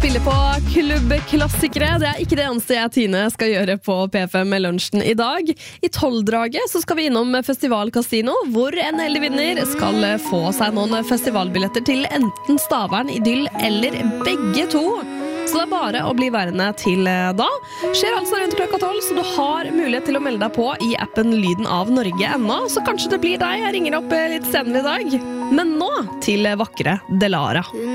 spille på klubbklassikere. Det ikke det eneste jeg, Tine, skal gjøre på P5 med lunsjen i dag. I 12-draget så skal vi innom Festival Casino, hvor en heldig vinner skal få seg noen festivalbilletter til enten Stavern, Idyll eller begge to. Så det er bare å bli værende til da. Skjer altså rundt klokka 12, så du har mulighet til å melde deg på i appen Lyden av Norge ennå. Så kanskje det blir deg. Jeg ringer opp litt senere i dag. Men nå til vakre Delara.